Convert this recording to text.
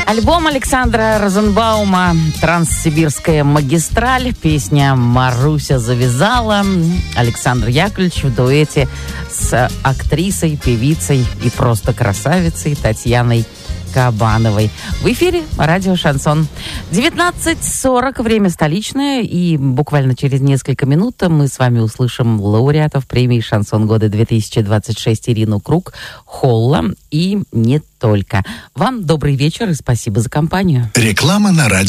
Альбом Александра Розенбаума «Транссибирская магистраль», песня «Маруся завязала». Александр Яковлевич в дуэте с актрисой, певицей и просто красавицей Татьяной Кабановой. В эфире радио «Шансон». 19:40, время столичное, и буквально через несколько минут мы с вами услышим лауреатов премии «Шансон года 2026» Ирину Круг, Холла и не только. Вам добрый вечер и спасибо за компанию. Реклама на радио.